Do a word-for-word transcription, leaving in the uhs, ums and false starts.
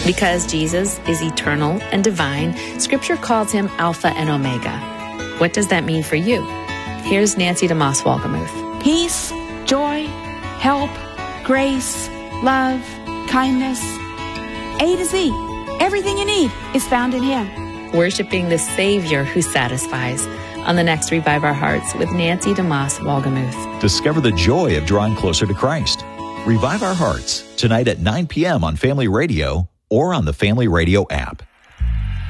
Because Jesus is eternal and divine, Scripture calls him Alpha and Omega. What does that mean for you? Here's Nancy DeMoss Wolgemuth. Peace, joy, help, grace, love, kindness, A to Z. Everything you need is found in him. Worshiping the Savior who satisfies on the next Revive Our Hearts with Nancy DeMoss Wolgemuth. Discover the joy of drawing closer to Christ. Revive Our Hearts, tonight at nine p.m. on Family Radio or on the Family Radio app.